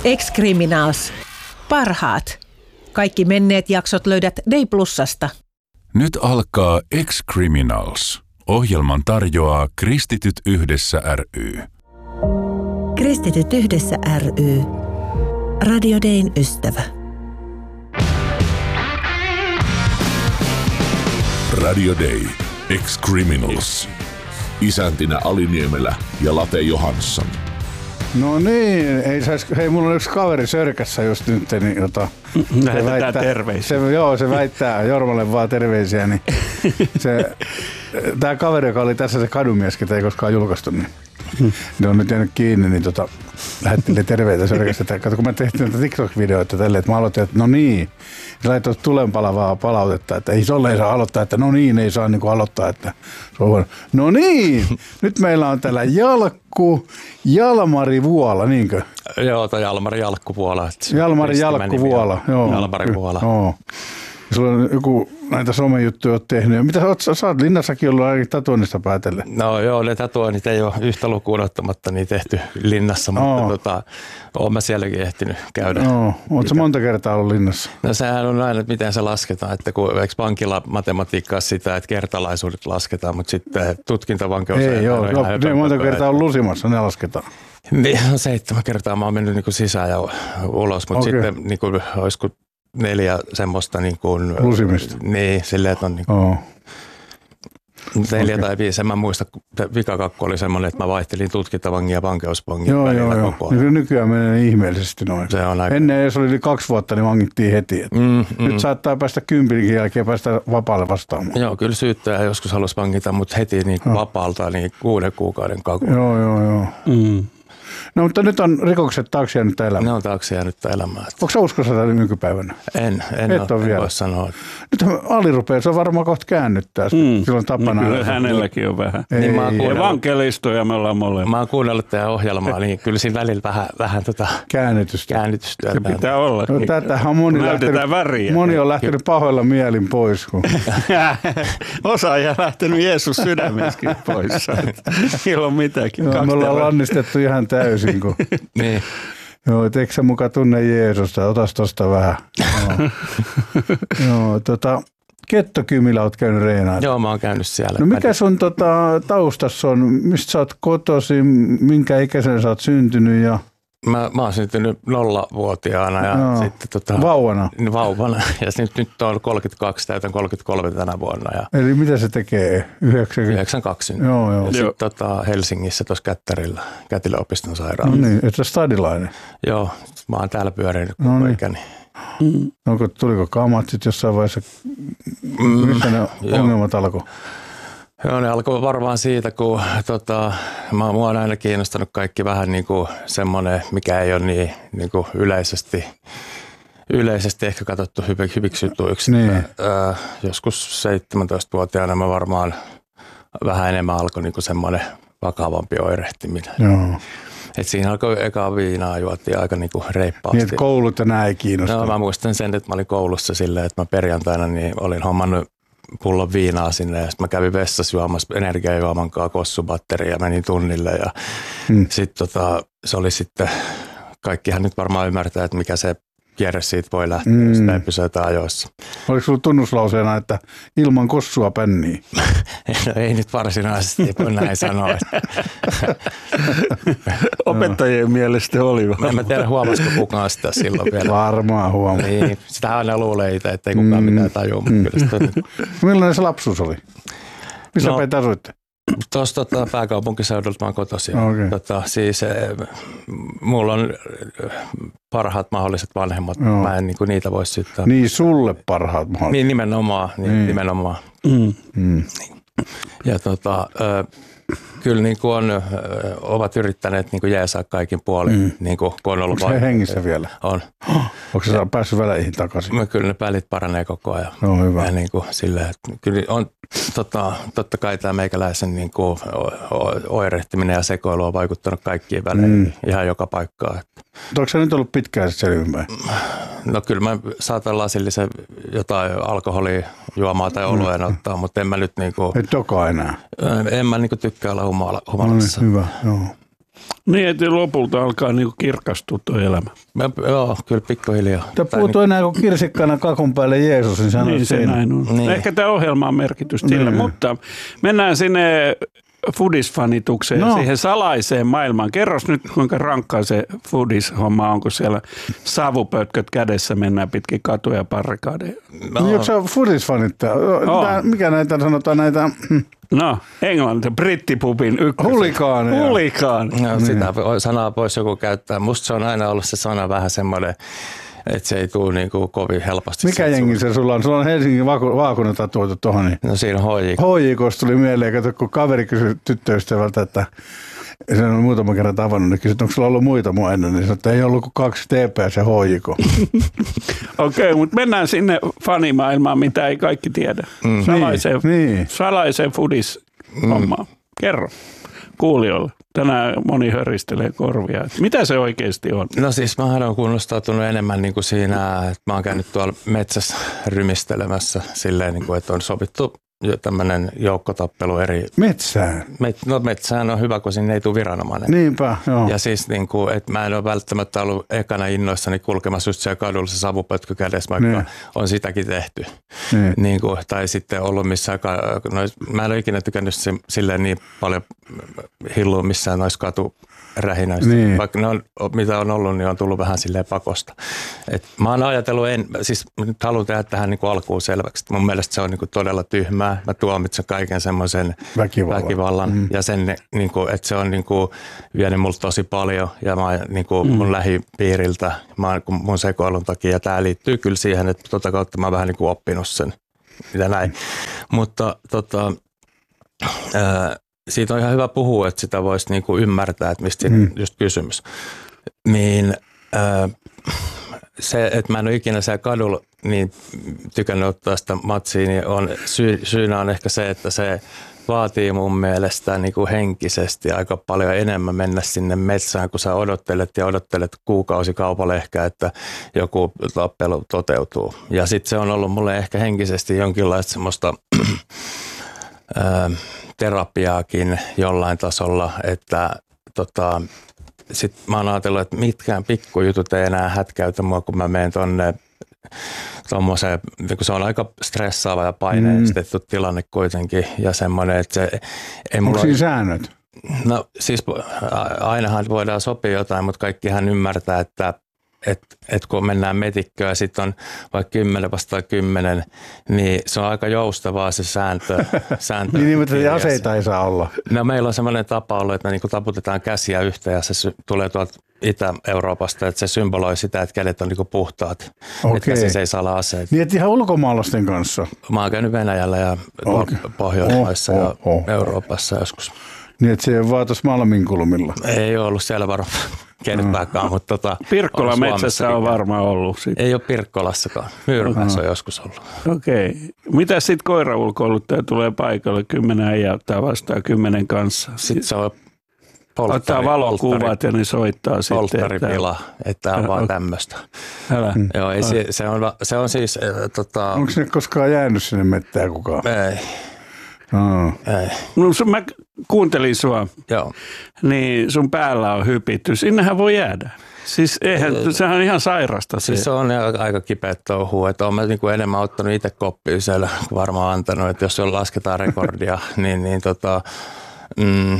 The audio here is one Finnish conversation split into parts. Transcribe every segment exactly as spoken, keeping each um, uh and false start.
Ex-Criminals. Parhaat. Kaikki menneet jaksot löydät Day Plusasta. Nyt alkaa Ex-Criminals. Ohjelman tarjoaa Kristityt yhdessä ry. Kristityt yhdessä ry. Radio Dayn ystävä. Radio Day. Ex-Criminals. Isäntinä Ali Niemelä ja Late Johansson. No niin, ei sais, hei, mulla on yksi kaveri Sörkässä just nyt, niin jota... Lähetetään terveisiä. Se, joo, se väittää Jormalle vaan terveisiä, niin se... Tää kaveri, joka oli tässä se kadumies, ketä ei koskaan julkaistu, niin ne on nyt jäänyt kiinni, niin tota, lähettelee terveitä Sörkästä. Kato, kun mä tehtiin näitä TikTok-videoita tälleen, että mä aloitin, että no niin, ja laitoin tulenpalavaa palautetta, että ei Solle ei saa aloittaa, että no niin, ei saa niinku aloittaa, että se on no niin, nyt meillä on täällä Jalkku, Jalmari Vuola, niinkö? Joo, tai Jalmari Jalkku Vuola. Jalmari Jalkku Vuola, joo. Jalmari Vuola. Joo. Sulla on joku näitä somejuttuja oot tehnyt. Mitä sä, sä oot Linnassakin ollut ainakin tatuoinnista päätellen? No joo, ne tatuoinnit ei ole yhtä lukuun ottamatta niin tehty Linnassa, mutta oh. tota, oon mä sielläkin ehtinyt käydä. No, oot sä monta kertaa ollut Linnassa? No sehän on aina, että miten se lasketaan, että kun eikö pankilla matematiikkaa sitä, että kertalaisuudet lasketaan, mutta sitten tutkintavankeus ei, ei joo, joo niin monta kertaa on lusimassa, ne lasketaan. Niin, seitsemän kertaa mä oon mennyt niin kuin sisään ja ulos, mutta okay. Sitten niin kuin, olisiko neljä semmoista niin kuin... Lusimista. Niin, silleen, että on niin kuin... Oh. Neljä okay. tai viisi, en mä muista, vikakakku oli semmoinen, että mä vaihtelin tutkintavangin ja vankeusvangin joo, välillä joo, koko ajan. Joo, nykyään menee ihmeellisesti noin. Se on aika... Ennen jos oli yli kaksi vuotta, niin vangittiin heti. Mm, mm. Nyt saattaa päästä kympinkin jälkeen päästä vapaalle vastaamaan. Joo, kyllä syyttäjä joskus halusi vangita, mutta heti niin oh. vapaalta niin kuuden kuukauden kakun. Joo, joo, joo. Mm. No mutta nyt on rikokset taakse jäänyttä elämää. Ne on taakse jäänyttä elämää. Onko sä uskossa tätä nykypäivänä? En, en, Et ole, en voi sanoa. Nyt Ali rupeaa, se on varmaan kohta käännyttää. Mm. Silloin tapana. Niin kyllä hänelläkin on vähän. Ei, niin ei. Vankelistoja me ollaan molemmat. Mä oon kuunnellut teidän ohjelmaa, niin kyllä siinä välillä vähän, vähän tota käännytystä. käännytystyötä. Se pitää olla. No, tätähän moni, lähtenyt, moni on lähtenyt pahoilla mielin pois. Kun... Osa ei lähtenyt Jeesus sydämessäkin pois. Ilman mitäkin. No, me ollaan lannistettu ihan täysin. Kun... niin. Joo, et eikö sä muka tunne Jeesusta? Otas tosta vähän. Joo, Joo tota, Kettokymillä oot käynyt reenaan. Joo, mä oon käynyt siellä. No mikä sun tota, taustassa on? Mistä sä oot kotoisin? Minkä ikäisen sä oot syntynyt? Ja... Mä, mä oon syntynyt nollavuotiaana ja Joo. sitten tota... Vauvana? Vauvana. Ja nyt, nyt on kolmekymmentäkaksi, täytän kolmekymmentäkolme tänä vuonna. Ja eli mitä se tekee? yhdeksänkymmentä yhdeksänkymmentäkaksi. Joo, joo. Ja sitten tota, Helsingissä tuossa Kättärillä, Kätilön opiston sairaalassa. No niin, et sä stadilainen? Joo, mä oon täällä pyörinyt koko no niin. ikäni. Mm. Onko, tuliko kamat sitten jossain vaiheessa? Mm. Mistä ne ongelmat alkoi? Joo, ne alkoi varmaan siitä, kun tota, mä, mua on aina kiinnostanut kaikki vähän niin kuin semmoinen, mikä ei ole niin, niin kuin yleisesti, yleisesti ehkä katsottu hyviksi jutuiksi. Niin. Äh, joskus seitsemäntoistavuotiaana mä varmaan vähän enemmän alkoi niin kuin semmoinen vakavampi oirehtiminen. Joo. Et siinä alkoi ekaa viinaa juotiin aika niin kuin reippaasti. Niin, että koulut ja nää ei kiinnosta. No, mä muistan sen, että mä olin koulussa silleen, että mä perjantaina niin olin hommannut pullon viinaa sinne ja sitten mä kävin vessassa juomassa energiajuoman kanssa kossubatteria ja menin tunnille ja hmm. sitten tota, se oli sitten, kaikkihan nyt varmaan ymmärtää, että mikä se kierre siitä voi lähteä, mm. jos sitä ei pysytä ajoissa. Oliko sulla tunnuslauseena, että ilman kossua pänniä? No ei nyt varsinaisesti, voi näin sanoa. Opettajien mielestä oli varmaan. En mä tiedä, huomasiko kukaan sitä silloin vielä. Varmaan huomaa. Niin, sitähän aina luulee itse, että ei kukaan mm. mitään tajua. Mm. Millainen se lapsuus oli? Missä no, päin asuitte? Tuossa tota, pääkaupunkiseudulta mä oon kotoisin. Okay. Tota, siis eh, mulla on parhaat mahdolliset vanhemmat. Joo. Mä en niin kuin, niitä voi syyttää. Niin sulle parhaat mahdolliset. Niin nimenomaan. Niin, niin. nimenomaan. Mm. Mm. Ja tota, ö, kyllä niin kuin on, ö, ovat yrittäneet niin kuin jeesaa kaikin puolin. Mm. Niin kuin, kun on ollut onko se hengissä vielä? On. Onko se päässyt väleihin takaisin? Mä, kyllä ne välit paranee koko ajan. No hyvä. Ja niin kuin, silleen, että kyllä on tota, totta kai tämä meikäläisen niin kuin, oirehtiminen ja sekoilu on vaikuttanut kaikkiin väleihin mm. ihan joka paikkaan. Onko se nyt ollut pitkään selvinpäin? No kyllä mä saatan lasillisen jotain alkoholia juomaa tai olueen mm. ottaa, mutta en mä nyt niinku... Et dokaa enää? En mä niinku tykkää olla humalassa. No niin, hyvä, joo. Niin, että lopulta alkaa niinku kirkastua tuo elämä. Mä, joo, kyllä pikkuhiljaa. Tämä puhuttu enää kuin kirsikkana kakun päälle Jeesus, niin sanoo Niin se siinä. näin on. Niin. Ehkä tämä ohjelma on merkitys sillä, Niin. mutta mennään sinne foodisfanitukseen, No. siihen salaiseen maailmaan. Kerros nyt, kuinka rankkaa se foodis-homma on, kun siellä savupötköt kädessä mennään pitkin katuja ja parrikaadeja. No. Niin, onko se fudisfanittaa? Mikä näitä sanotaan näitä No, englanti, brittipubin ykkösen. hulikaaneja? Hulikaani. No, sitä voi- sanaa pois joku käyttää. Musta se on aina ollut se sana vähän semmoinen, että se ei tule niinku kovin helposti. Mikä jengi se sulla on? Sulla on Helsingin vaku- vaakuna tatuoitu tuohon. Niin. No siinä on H J. H J K:sta tuli mieleen, kato, kun kaveri kysyi tyttöystävältä, että sen on muutama kerran tavannut, niin kysyi, että onko sulla ollut muita mua ennen, niin sanoi, että ei ollut kuin kaksi T P S ja H J K. Okei, okay, mutta mennään sinne fanimaailmaan, mitä ei kaikki tiedä. Mm. Salaiseen, Niin. salaiseen foodis-hommaan. Kerro kuulijoille. Tänään moni höristelee korvia. Että mitä se oikeasti on? No siis mähän olen kunnostautunut enemmän niin kuin siinä, että mä oon käynyt tuolla metsässä rymistelemässä silleen, niin kuin, että on sovittu jo tämmöinen joukkotappelu eri... Metsään. Met, no metsään on hyvä, kun sinne ei tule viranomainen. Niinpä, joo. Ja siis niin kuin, että mä en ole välttämättä ollut ekana innoissani kulkemassa just siellä kadulla se savupötkö kädessä, vaikka Niin. on sitäkin tehty. Niin. Niin kuin, tai sitten ollut missään, ka- nois, mä en ole ikinä tykännyt si- silleen niin paljon hillua missään noissa katurähinöissä. Niin. Vaikka ne on, mitä on ollut, niin on tullut vähän silleen pakosta. Et mä oon ajatellut, en, siis nyt haluan tehdä tähän niin kuin alkuun selväksi. Mun mielestä se on niin kuin todella tyhmää. Mä tuomitsen kaiken semmoisen Väkivallan. väkivallan mm. ja sen, niin kuin, että se on niin kuin, vienyt multa tosi paljon ja mä, niin kuin, mun mm. lähipiiriltä mä, oon, kun mun sekoilun takia. Ja tää liittyy kyllä siihen, että tota kautta mä oon vähän niin kuin oppinut sen, mitä näin. Mutta tota, ää, siitä on ihan hyvä puhua, että sitä voisi niin kuin ymmärtää, että mistä mm. just kysymys. Niin ää, se, että mä en ole ikinä siellä kadulla niin tykännyt ottaa sitä matsia, niin on, syy, syynä on ehkä se, että se vaatii mun mielestä niin kuin henkisesti aika paljon enemmän mennä sinne metsään, kun sä odottelet ja odottelet kuukausikaupalla ehkä, että joku tappelu toteutuu. Ja sitten se on ollut mulle ehkä henkisesti jonkinlaista semmoista ää, terapiaakin jollain tasolla, että tota, sitten mä oon ajatellut, että mitkään pikkujutut ei enää hätkäytä mua, kun mä menen tonne tommoseen, kun se on aika stressaava ja paineistettu mm. tilanne kuitenkin ja semmoinen, että se ei mulla... Onko siinä säännöt? No siis ainahan voidaan sopia jotain, mutta kaikkihan ymmärtää, että et, et kun mennään metikköön ja sitten on vaikka kymmenen vastaan kymmenen, niin se on aika joustavaa se sääntö. sääntö Niin, mutta aseita ei saa olla. No meillä on semmoinen tapa ollut, että me niinku taputetaan käsiä yhteen ja se sy- tulee tuolta Itä-Euroopasta, että se symboloi sitä, että kädet on niinku puhtaat. Okei. Että käsissä ei saa olla aseita. Niin, että ihan ulkomaalaisten kanssa. Mä oon käynyt Venäjällä ja Okei. Pohjoismaissa Oh, ja oh, oh. Euroopassa joskus. Niin, että se ei ole vaan tuossa Malmin kulmilla. Ei ole ollut siellä varmaan kenettääkään, mutta tota, Pirkkola on metsässä Suomessakin on käynyt. varmaan ollut. Sit. Ei ole Pirkkolassakaan. Myyrmässä on joskus ollut. Okei. Mitä sitten koiraulkoiluttaja tulee paikalle? Kymmenen äijää ottaa vastaan kymmenen kanssa. Sitten se on polttari, Ottaa valokuvat polttari, ja ne soittaa sitten. polttaripila, että tämä on Äh, vaan ok. tämmöistä. Älä. Mm. Joo, ei, se, se, on, se on siis, äh, tota, Onko sinne koskaan jäänyt sinne mettään kukaan? ei, No. ei, No, sun, mä kuuntelin sua, joo. niin sun päällä on hypitty. Sinnehän voi jäädä. Siis eihän, sehän on ihan sairasta. Se. Siis se on aika kipeä touhua, että olen niinku enemmän ottanut itse koppia siellä, kun varmaan antanut, että jos lasketaan rekordia, niin, niin tota, mm,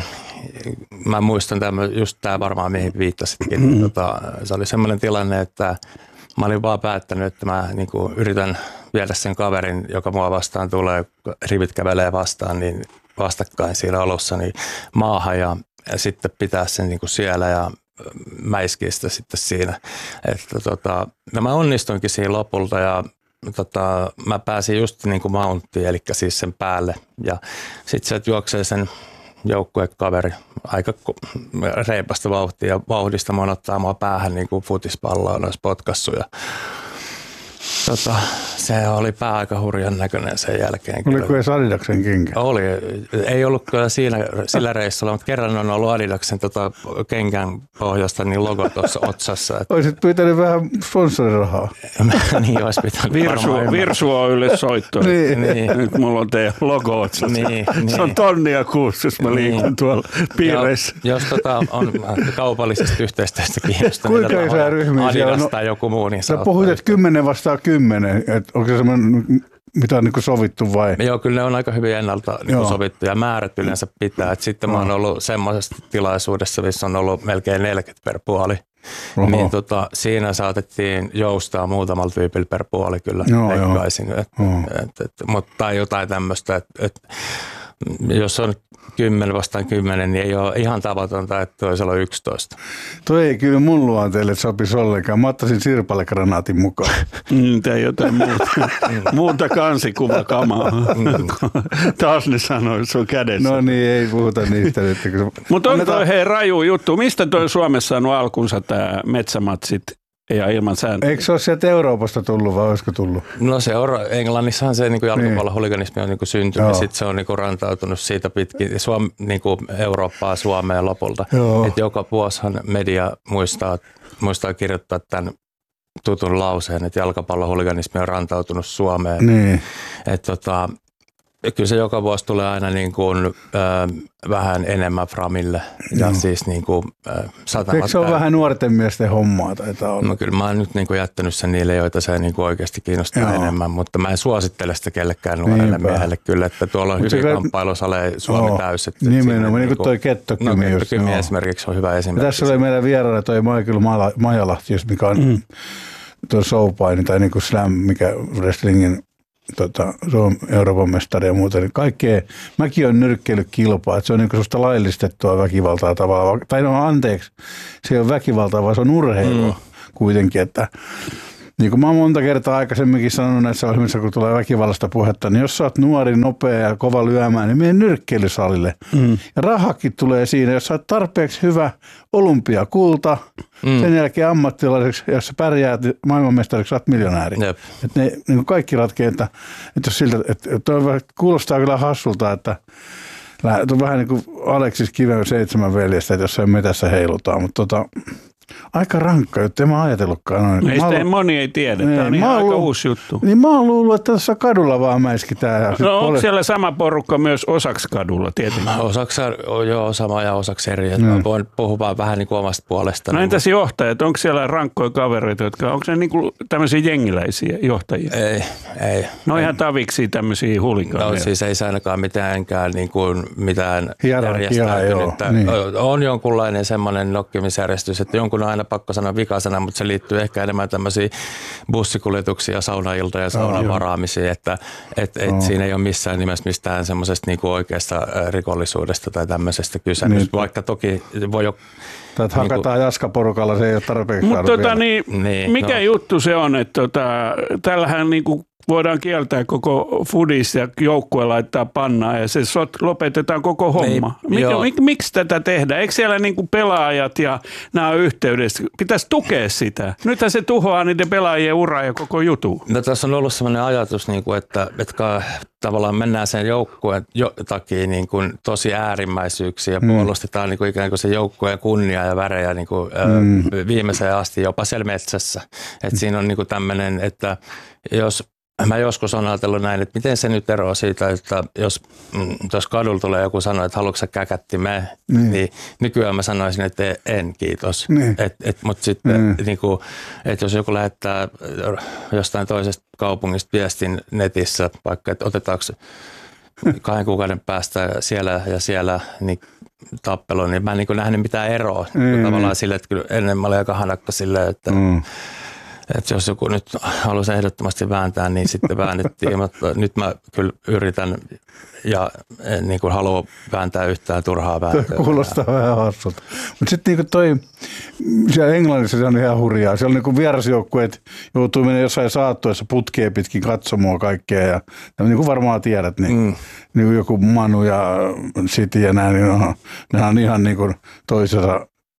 mä muistan tämän, just tämä varmaan mihin viittasitkin, mm-hmm. tota, se oli semmoinen tilanne, että mä olin vaan päättänyt, että mä niinku yritän viedä sen kaverin, joka mua vastaan tulee, rivit kävelee vastaan, niin vastakkain siinä alussa, niin maahan ja, ja sitten pitää sen niinku siellä ja mäiskiä sitä sitten siinä. Että tota, no mä onnistuinkin siinä lopulta ja tota, mä pääsin just niin kuin mounttiin, eli siis sen päälle. Ja sitten sieltä juoksee sen joukkuekaveri aika reipasta vauhtia ja vauhdista monottaa mua päähän niin kuin futispalloa noissa potkassuja. Tota, se oli pää aika hurjan näköinen sen jälkeen. Oliko edes Adidaksen kenkä? Oli. Ei ollut kyllä siinä, sillä reissulla, mutta kerran on ollut Adidaksen tota, kenkän pohjasta niin logo tuossa otsassa. Että... Olisit pyytänyt vähän sponsorirahaa. Niin, olisi pitänyt Virsu, Virsu on ylle soittoa. Niin. Niin. Nyt mulla on teidän logo otsassa. Niin, niin. Se on tonnia kuussa, jos mä liikun niin. tuolla piireissä. Jos tota on kaupallisesta yhteistyöstä kiinnostunut, kuinka isoja ryhmiä siellä on? Adidas tai joku muu, niin sä puhuit, että kymmenen vastaan kymmenen. Että onko se semmoinen, mitä on niin sovittu vai? Joo, kyllä ne on aika hyvin ennalta niin sovittu ja määrät yleensä pitää. Et sitten mä oon ollut semmoisessa tilaisuudessa, missä on ollut melkein neljäkymmentä per puoli. Oho. Niin tota, siinä saatettiin joustaa muutamalla tyypillä per puoli kyllä. Mutta tai jotain tämmöistä, että et, jos on kymmenen vastaan kymmenen, niin ei ole ihan tavatonta, että toisella on yksitoista. Toi ei kyllä mun luonteelle sopisi ollenkaan. Mä ottaisin sirpalekranaatin mukaan. Mm, tai jotain muuta, muuta kansikuvakamaa. Taas ne sanoi, se on kädessä. No niin, ei puhuta niistä nyt. Mutta on toi hei raju juttu. Mistä toi Suomessa saanut alkunsa tää metsämatsit? Ja ilman sääntöjä. Eikö se ole sieltä Euroopasta tullut vai olisiko tullut? No se on, Englannissahan se niin jalkapallohuliganismi on niin syntynyt ja sitten se on niin rantautunut siitä pitkin Suom, niin Eurooppaa Suomeen lopulta. Et joka vuosihan media muistaa, muistaa kirjoittaa tämän tutun lauseen, että jalkapallohuliganismi on rantautunut Suomeen. Niin. Et tota, kyllä se joka vuosi tulee aina niin kuin, äh, vähän enemmän framille. Ja no. siis niin kuin, äh, Eikö se ole vähän nuorten miesten hommaa? Taitaa olla? No kyllä mä oon nyt niin kuin jättänyt sen niille, joita se niin kuin oikeasti kiinnostaa Joo. enemmän, mutta mä en suosittele sitä kellekään nuorelle Niinpä. miehelle kyllä, että tuolla on Mut hyvin kamppailusale Suomi oh, täys. Nimenomaan, niin kuin toi Kettokymi. No Kettokymi esimerkiksi on hyvä esimerkki. Ja tässä oli meidän vieraana toi Michael Majalahti, mikä on mm. tuo showpaini tai niin kuin slam, mikä wrestlingin Tota, se on Euroopan mestari ja muuta. Niin kaikkea, mäkin olen nyrkkeillyt kilpaa, että se on niin sellaista laillistettua väkivaltaa tavallaan. Tai no anteeksi, se ei ole väkivaltaa, vaan se on urheilua mm. kuitenkin. Että, niin kuin mä oon monta kertaa aikaisemminkin sanonut näissä ohjelmissa, kun tulee väkivallasta puhetta, niin jos sä oot nuori, nopea ja kova lyömään, niin mene nyrkkeilysalille. Mm. Ja rahakin tulee siinä, jos sä oot tarpeeksi hyvä olympiakulta, mm. sen jälkeen ammattilaiseksi, jos sä pärjäät maailmanmestariksi, sä oot miljonääri. Että ne niin kaikki ratkee, että, että jos siltä, että toi kuulostaa kyllä hassulta, että on vähän niin kuin Aleksis Kiven seitsemän veljestä, että jossain metässä heilutaan, mutta tota, aika rankka juttu, en mä ajatellutkaan noin. Ei sitä moni ei tiedä, tämä on ihan aika luullut, uusi juttu. Niin mä oon luullut, että tässä kadulla vaan mäiskitään. No onko siellä sama porukka myös osaksi kadulla tietenkin? Osaksi joo, sama ja osaksi eri. Mm. Mä voin puhua vaan vähän niin kuin omasta puolestani. No entäs johtajat, onko siellä rankkoja kavereita, jotka, onko ne niin kuin tämmöisiä jengiläisiä johtajia? Ei, ei. No ihan taviksi tämmöisiä hulikaaneja. No siis ei se ainakaan mitäänkään niin kuin mitään järjestäytynyttä. Niin. On jonkunlainen semmoinen nokkimisjärjestys, että jonkun on aina pakko sanoa vikasana, mutta se liittyy ehkä enemmän tämmöisiä bussikuljetuksia, saunailtoja ja saunan varaamisia, että et, et siinä ei ole missään nimessä mistään semmoisesta niinku oikeasta rikollisuudesta tai tämmöisestä kyse. Niin. Vaikka toki voi jo... Tai että hakataan niin jaskaporukalla, se ei ole tarpeeksi. Mutta tota, niin, niin, mikä no. juttu se on, että tota, tällähän niinku voidaan kieltää koko foodis ja joukkue laittaa pannaan ja se sot, lopetetaan koko homma. Niin, Mikä, mik, miksi tätä tehdään? Eikö siellä niinku pelaajat ja nämä on yhteydessä? Pitäisi tukea sitä. Nythän se tuhoaa niiden pelaajien uraa ja koko jutu. No tässä on ollut sellainen ajatus, että, että tavallaan mennään sen joukkueen takia niin kuin tosi äärimmäisyyksiä ja mm. puolustetaan niin kuin ikään kuin se joukkueen kunnia ja värejä niin kuin, mm. viimeiseen asti jopa siellä metsässä. Että siinä on niin kuin tämmöinen, että jos mä joskus olen ajatellut näin, että miten se nyt eroaa siitä, että jos, jos kadulla tulee joku sanoa, että haluatko sä käkättimeen, mm. niin nykyään mä sanoisin, että en kiitos. Mm. Et, et, mutta sitten, mm. niin kuin, että jos joku lähettää jostain toisesta kaupungista viestin netissä, vaikka että otetaanko kahden kuukauden päästä siellä ja siellä niin tappelu, niin mä en niin kuin nähnyt mitään eroa. Mm. Tavallaan sille, että kyllä ennen mä olin aika hanakka silleen, että mm. että jos joku nyt haluaisi ehdottomasti vääntää, niin sitten väännettiin, mutta nyt mä kyllä yritän ja en niin kuin halua vääntää yhtään turhaa vääntöä. Kuulostaa vähän hassulta. Mutta sitten niin toi, siellä Englannissa se on ihan hurjaa. Siellä niin vierasjoukkueet joutuu menemään jossain saattuessa putkeen pitkin katsomaan kaikkea. Ja niin kuin varmaan tiedät, niin, mm. niin joku Manu ja City ja näin, niin on, ne on ihan niin kuin toisensa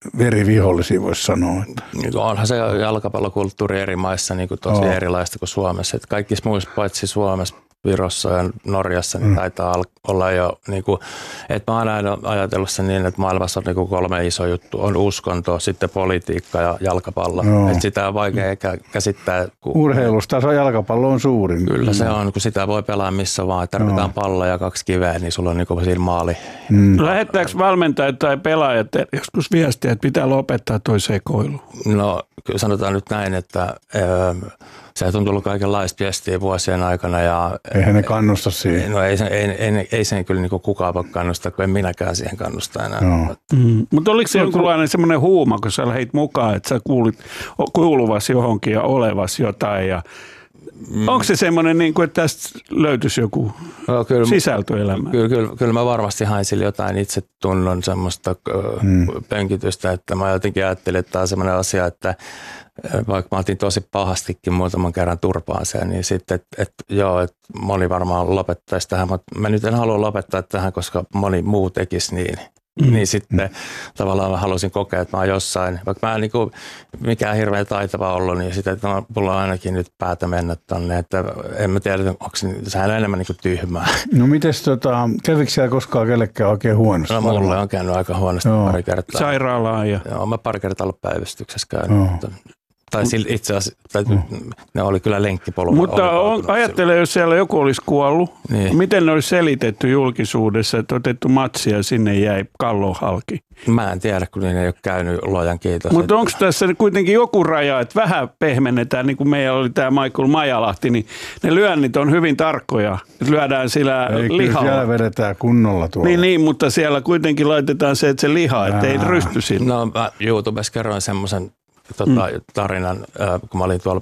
verivihollisia, voisi sanoa. Että. Onhan se jalkapallokulttuuri eri maissa niin kuin tosi oh. erilaista kuin Suomessa. Että kaikissa muissa paitsi Suomessa, Virossa ja Norjassa niin mm. taitaa olla jo, niin kuin, että mä oon aina ajatellut sen niin, että maailmassa on niin kuin kolme iso juttu. On uskonto, sitten politiikka ja jalkapallo. No. Että sitä on vaikea eikä käsittää. Kun urheilusta se jalkapallo on suurin. Kyllä se on, kun sitä voi pelaa missä vaan. Tarvitaan no. palloa ja kaksi kiveä, niin sulla on niin kuin siinä maali. Mm. Lähettääkö valmentajat tai pelaajat joskus viestiä, että pitää lopettaa toi sekoilu? No sanotaan nyt näin, että Öö, se on tullut kaikenlaista viestiä vuosien aikana. Ja eihän ne kannusta siihen. No ei, ei, ei, ei sen kyllä niin kukaan voi kannustaa, kun en minäkään siihen kannusta enää. No. Mm. Mutta oliko se jonkunlainen semmoinen huuma, kun sä lähdit mukaan, että sä kuulit kuuluvasi johonkin ja olevasi jotain ja mm. onko se semmoinen, niin kuin, että tästä löytyisi joku no, kyllä, sisältöelämä? Kyllä, kyllä, kyllä mä varmasti hain sille jotain itsetunnon semmoista mm. pönkitystä, että mä jotenkin ajattelin, että tämä on semmoinen asia, että vaikka mä otin tosi pahastikin muutaman kerran turpaan sen, niin sitten, että et, joo, että moni varmaan lopettaisi tähän, mutta mä nyt en halua lopettaa tähän, koska moni muu tekisi niin. Mm. Niin sitten mm. tavallaan mä halusin kokea, että mä oon jossain, vaikka mä en niin kuin mikään hirveän taitava ollut, niin sitten, että mulla on ainakin nyt päätä mennä tonne, että en mä tiedä, onko se, sehän on enemmän niin kuin tyhmää. No mites tota, kävikö siellä koskaan kellekään oikein huonosti? No mulle on käynyt aika huonosti joo. pari kertaa. Sairaalaan ja... Joo, mä pari kertaa ollut päivystyksessä käynyt. Mutta... Tai itse asiassa, tai ne oli kyllä lenkkipolulla. Mutta on, ajattele, jos siellä joku olisi kuollut, niin. Miten ne olisi selitetty julkisuudessa, että otettu matsia ja sinne jäi kallo halki? Mä en tiedä, kun niin ei ole käynyt, luojan kiitos. Mutta onko tässä kuitenkin joku raja, että vähän pehmennetään, niin kuin meillä oli tämä Michael Majalahti, niin ne lyönnit on hyvin tarkkoja. Lyödään sillä ei, lihalla. Kyllä siellä vedetään kunnolla tuolla. Niin, niin, mutta siellä kuitenkin laitetaan se, että se liha, että ei rysty sinne. No mä YouTubessa kerroin semmoisen Tota, mm. tarinan, äh, kun mä olin tuolla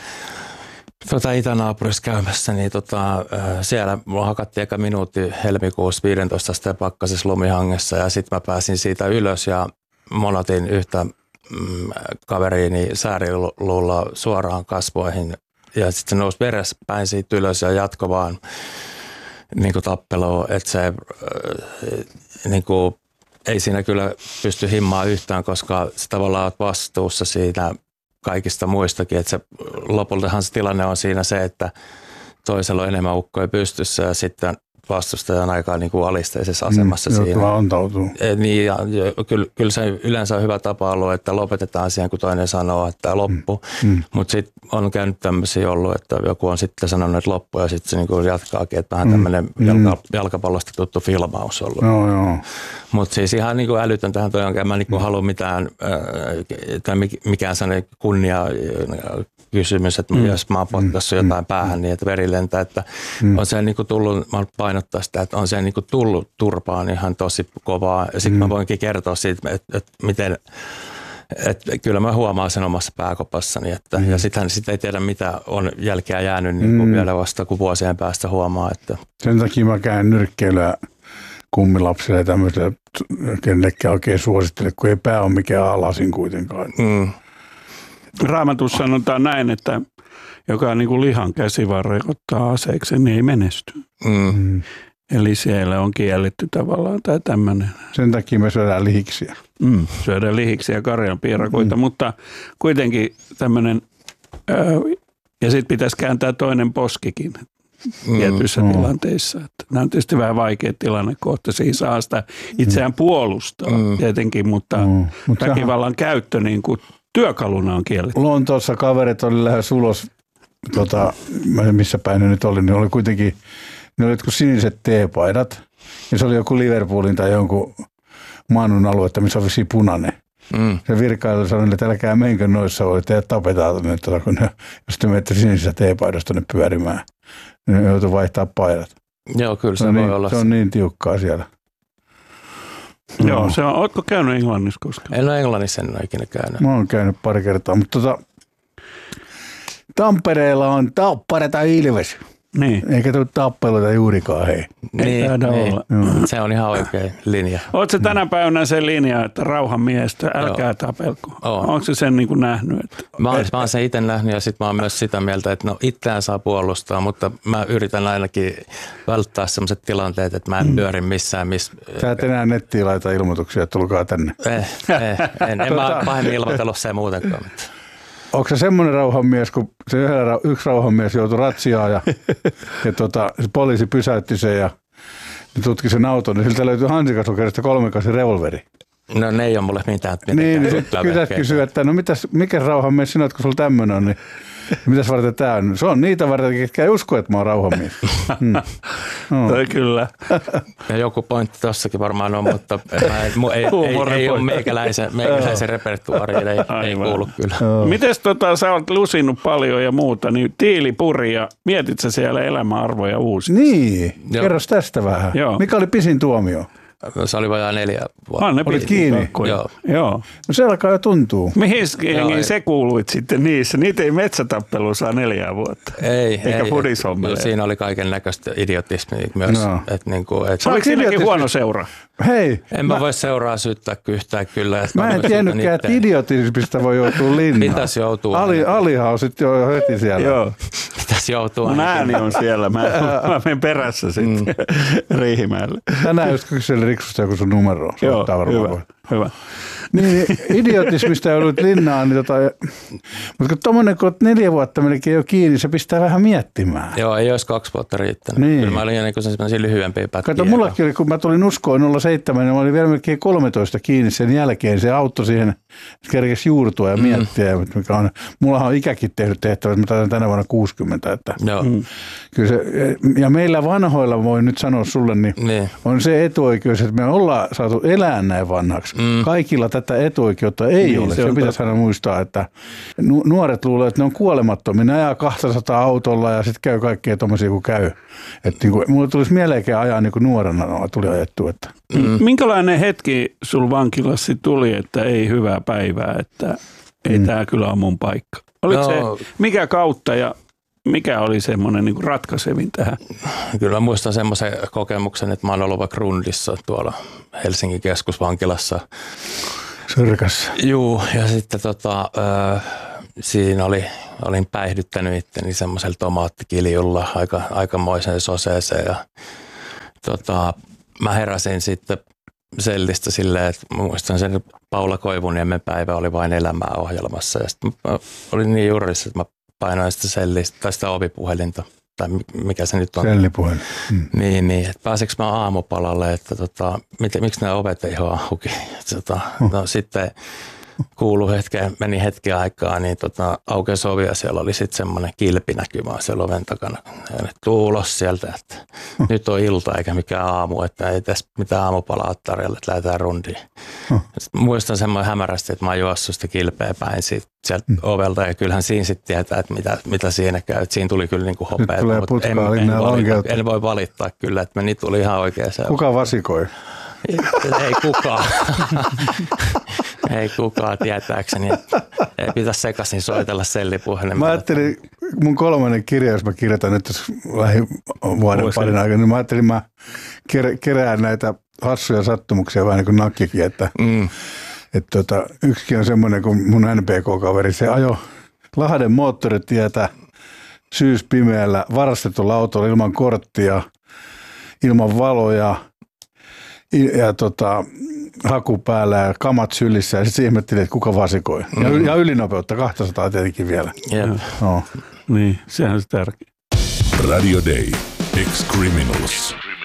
tota, itänaapurissa käymässä, niin tota, äh, siellä mulla hakattiin eka minuutti helmikuussa viisitoista asteen pakkasessa lumihangessa ja sitten mä pääsin siitä ylös ja monotin yhtä mm, kaveriini sääriluulla suoraan kasvoihin ja sitten se nousi veres päin siitä ylös ja jatko vaan niin kuin tappelua, että se äh, niin kuin ei siinä kyllä pysty himmaa yhtään, koska sä tavallaan oot vastuussa siitä kaikista muistakin. Että se, lopultahan se tilanne on siinä se, että toisella on enemmän ukkoja pystyssä ja sitten vastustajan aikaa niin kuin alisteisessa asemassa mm, siinä. Antautuu. Niin, ja, ja kyllä, kyllä se yleensä on hyvä tapa ollut, että lopetetaan siihen, kun toinen sanoo, että loppu. Mm, mm. Mutta sitten on käynyt tämmöisiä ollut, että joku on sitten sanonut, että loppu ja sitten se niin kuin jatkaakin, että vähän tämmöinen mm, jalka, jalkapallosta tuttu filmaus ollut. Joo, joo. Mutta siis ihan niin kuin älytön tähän toi, enkä mä niin kuin mm. halua mitään, tai mikään sellainen kunnia kysymys, että mm. jos mä oon potkassut mm. jotain päähän niin, että veri lentää, että mm. on se niin kuin tullut, mä painottaa sitä, että on se niin kuin tullut turpaan ihan tosi kovaa. Ja sitten mm. mä voinkin kertoa siitä, että, että miten, että kyllä mä huomaan sen omassa pääkopassani, että, mm. ja sittenhän sit ei tiedä, mitä on jälkeä jäänyt niin kuin mm. vielä vasta, kun vuosien päästä huomaa. Että. Sen takia mä käyn nyrkkeilyä kummilapsille ja tämmöiselle, kenellekään oikein suosittele, kun ei pää ole mikään alasin kuitenkaan. Mm. Raamatussa sanotaan näin, että joka niin kuin lihan käsivarre ottaa aseeksi, niin ei menesty. Mm. Eli siellä on kielletty tavallaan tämä tämmöinen. Sen takia me syödään lihiksiä. Mm, syödään lihiksiä ja karjanpiirakoita, mm. mutta kuitenkin tämmöinen, ja sitten pitäisi kääntää toinen poskikin mm. tietyissä mm. tilanteissa. Että nämä on tietysti vähän vaikea tilanne kohta, siinä saa sitä itseään puolustaa mm. tietenkin, mutta mm. väkivallan käyttö niin kuin työkaluna on kielletty. Lontoossa kaverit oli lähes ulos, tota, missä päin ne nyt oli, niin oli kuitenkin, ne oli jotkut siniset teepaidat, ja se oli joku Liverpoolin tai jonkun Manun aluetta, missä oli vissiin punainen. Mm. Se virkailija sanoi, että älkää menkö noissa, voi teidät tapetaan tuonne, kun ne, jos te menette sinisissä teepaidassa tuonne pyörimään, niin ne joutuu vaihtaa paidat. Joo, kyllä se, se voi niin, olla. Se on niin tiukkaa siellä. No. Joo, se on, ootko käynyt Englannissa koskaan? En ole Englannissa, en ole ikinä käynyt. Mä oon käynyt pari kertaa, mutta tota, Tampereella on Tappara tai Ilves. Niin. Eikä tule tappeluita juurikaan, hei. Niin, niin. Se on ihan oikein linja. Oletko tänä päivänä se linja, että rauhanmiestä, älkää Joo. tapelko? On. Onko se sen niin kuin nähnyt? Että... Mä, oon, mä oon sen itse nähnyt ja sitten mä oon myös sitä mieltä, että no itseään saa puolustaa, mutta mä yritän ainakin välttää sellaiset tilanteet, että mä en pyöri missään. Miss... Sä et enää nettiin laita ilmoituksia, että tulkaa tänne. Eh, eh, en en mä oon pahemmin ilmoitellut sen muutenkaan. Onko se semmoinen rauhanmies, kun se yksi rauhanmies joutui ratsiaan ja, ja tota, se poliisi pysäytti sen ja tutki sen auton, niin siltä löytyi hansikasukerista kolmekasi revolveri. No ne ei ole mulle mitään. Niin, niin sitten pitäisi kysyä, että no mitäs, mikä rauhanmies sinä olet, kun sulla tämmöinen on, niin mitäs varten tämä on? Se on niitä varten, ketkä ei usko, että mä oon rauhanmies. Hmm. No. Toi kyllä. Ja joku pointti tossakin varmaan on, mutta mä, ei, ei, ei ole meikäläisen, meikäläisen repertuaariin, ei, ei kuulu kyllä. Oh. Mites tota, sä oot lusinut paljon ja muuta, niin tiilipuri ja mietit sä siellä elämäarvoja uusia? Niin, kerros tästä vähän. Joo. Mikä oli pisin tuomio? Se oli vajaa neljä vuotta. Ah, Olit kiinni? Joo. Joo. No se alkaa jo tuntuu. Mihin se kuuluit sitten niissä? Niitä ei metsätappelu saa neljää vuotta. Ei. Eikä fudishommia. Siinä oli kaiken näköistä idiotismia myös. No. Et niinku, et... Oliko siinäkin huono seura? Hei. En mä, mä voi seuraa syyttää yhtään kyllä. Mä en tiennytkään, että idiotismista voi joutua linnaan. Mitäs joutuu? Ali, Alihan on sitten jo heti siellä. Joo. Mitäs joutuu? Mun ääni on siellä. Mä, mä menen perässä sitten mm. Riihimäelle. Tänään just kyseli Riksusta joku sun numero. Joo, hyvä. hyvä. Niin, idiotismista joudut linnaan. Niin tota, mutta kun tommonen, kun neljä vuotta melkein jo kiinni, se pistää vähän miettimään. Joo, ei olisi kaksi vuotta riittänyt. Niin. Kyllä mä olin jo niin sellaisia lyhyempiä pätkiä. Kato, mullakin oli, kun mä tulin uskoon nolla seitsemän, niin mä olin vielä melkein kolmetoista kiinni sen jälkeen. Se auttoi siihen, kerkesi juurtua ja miettiä. Mm. Mikä on, mullahan on ikäkin tehnyt tehtävät, mä taitan tänä vuonna kuusikymmentä. Että Joo. Mm. Kyllä se, ja meillä vanhoilla, voi nyt sanoa sulle, niin, niin. on se etuoikeus, että me ollaan saatu elää näin vanhaksi. Mm. Kaikilla tätä etuoikeutta ei niin, ole. Se, se pitäisi aina muistaa, että nuoret luulee, että ne on kuolemattomia. Ne ajaa kaksisataa autolla ja sitten käy kaikkea tommosia kuin käy. Että niin kuin, mulle tulisi mieleenkin ajaa niin kuin nuorena tuli ajettu. Että. Mm. Minkälainen hetki sul vankilassa tuli, että ei hyvää päivää, että ei mm. tämä kyllä ole mun paikka? Oliko no. se mikä kautta ja mikä oli semmoinen niin kuin ratkaisevin tähän? Kyllä muistan semmoisen kokemuksen, että mä oon ollut vaikka rundissa tuolla Helsingin keskusvankilassa. Syrkässä. Juu, ja sitten tota, ö, siinä oli, olin päihdyttänyt itteni semmoisella tomaattikiljulla aika, aikamoiseen soseeseen. Ja, tota, mä heräsin sitten sellistä silleen, että muistan sen Paula Koivuniemen päivä oli vain elämää ohjelmassa. Ja sitten mä olin niin juurissa, että mä painoin sitä sellistä tai sitä ovipuhelinta. Tai mikä se nyt on. Sellipuhelin. Mm. Niin, niin, että pääsikö mä aamupalalle, että tota, mit, miksi nämä ovet ei ole auki. Tota, uh. no, sitten kuului hetken, meni hetken aikaa, niin tota, aukesi ovi ja siellä oli sitten semmoinen kilpinäkymä siellä oven takana. Ja nyt tuu ulos sieltä, että uh. nyt on ilta eikä mikään aamu, että ei tässä mitään aamupalaa tarjolla, että lähdetään rundiin. Uh. Muistan semmoinen hämärästi, että mä oon juossut sitä kilpeä päin siitä, sieltä mm. ovelta ja kyllähän siinä sitten tietää, että mitä, mitä siinä käy. Että siinä tuli kyllä niin kuin hopeaa, mutta en, en, valita, en voi valittaa kyllä, että meni tuli ihan oikein. Kuka vasikoi? Ei, ei kukaan. Ei kukaan tietääkseni. Ei pitäisi sekaisin soitella sellipuhelin. Mä ajattelin, mun kolmannen kirja, jos mä kirjoitan nyt tässä lähivuoden parin aikana, niin mä ajattelin, mä kerään näitä hassuja sattumuksia vähän niin kuin nakkikin, että mm. Että tota, yksikin on semmoinen kuin mun N P K-kaveri, se ajo Lahden moottoritietä syyspimeällä varastetulla autolla ilman korttia, ilman valoja ja, ja tota, haku päällä ja kamat sylissä ja sitten ihmetteli, että kuka vasikoi. Ja, mm-hmm. ja ylinopeutta, kaksisataa tietenkin vielä. Yep. No. Niin, sehän on se tärkeä. Radio Day. Ex-Criminals.